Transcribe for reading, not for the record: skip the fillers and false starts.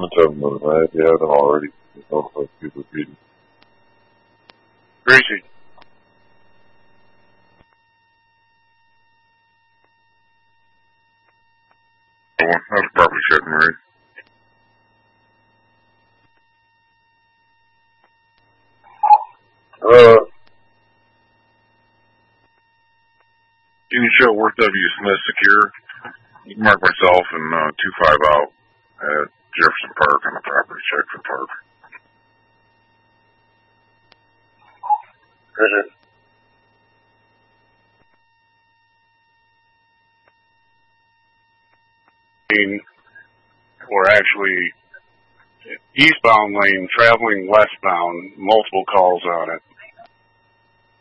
Tell them that if you haven't already. Hopefully, keep repeating. Gracie. That's probably shouldn't, right? Can you show Worth W. Smith secure? You can mark myself and 2-5 out at Jefferson Park on the property check for Park. Or actually eastbound lane traveling westbound, multiple calls on it.